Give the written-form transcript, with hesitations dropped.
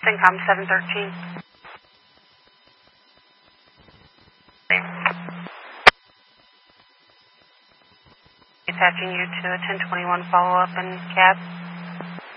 CENTCOM 713. Attaching you to a 1021 follow-up in cab.